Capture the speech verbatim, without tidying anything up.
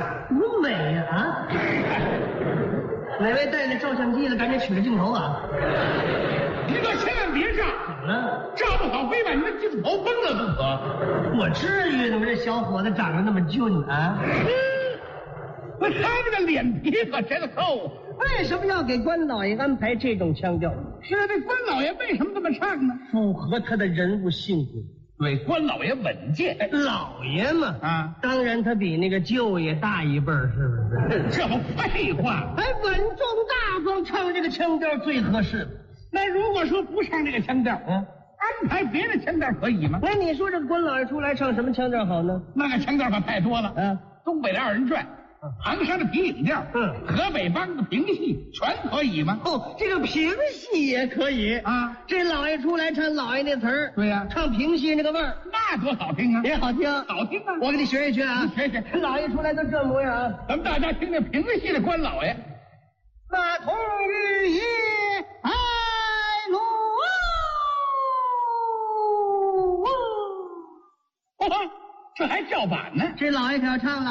多美呀！啊，哪位带着照相机的，赶紧取着镜头啊！ 你可千万别照， 怎么了？ 照不好非把你的镜头崩了不可。 我至于吗？这小伙子长得那么俊啊！ 那他们的脸皮可真厚。 为什么要给关老爷安排这种腔调？ 是啊，这关老爷为什么这么唱呢？ 符合他的人物性格。 对，关老爷稳健。 老爷嘛， 啊， 当然他比那个舅爷大一辈儿，是不是？ 这不废话。 哎，稳重大方，唱这个腔调最合适。 那如果说不唱这个腔调， 嗯， 安排别的腔调可以吗？ 那你说这关老爷出来唱什么腔调好呢？ 那个腔调可太多了。 啊， 东北的二人转，唐山的皮影调， 嗯， 河北梆子评戏，全可以吗？ 哦，这个评戏也可以啊。 这老爷出来唱老爷那词儿， 对呀、啊， 唱评戏那个味儿， 那多好听啊！ 也好听， 好听啊！ 我给你学一学啊， 学学。 老爷出来都这模样啊！ 咱们大家听听评戏的关老爷。 那童玉叶爱罗哦，这还叫板呢？ 这老爷可要唱了。